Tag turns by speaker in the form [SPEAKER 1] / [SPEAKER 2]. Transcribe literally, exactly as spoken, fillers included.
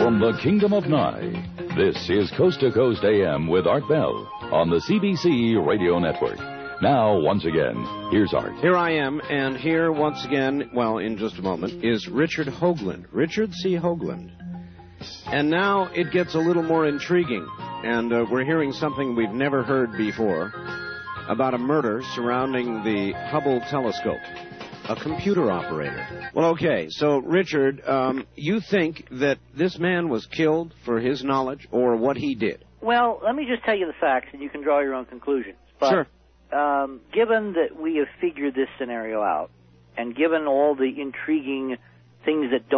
[SPEAKER 1] from the Kingdom of Nye, this is Coast to Coast A M with Art Bell on the C B C Radio Network. Now, once again, here's Art.
[SPEAKER 2] Here I am, and here once again, well, in just a moment, is Richard Hoagland. Richard C. Hoagland. And now it gets a little more intriguing, and uh, we're hearing something we've never heard before about a murder surrounding the Hubble telescope. A computer operator. Well, okay, so, Richard, um, you think that this man was killed for his knowledge or what he did?
[SPEAKER 3] Well, let me just tell you the facts, and you can draw your own conclusions. But,
[SPEAKER 2] sure.
[SPEAKER 3] Um, given that we have figured this scenario out, and given all the intriguing things that don't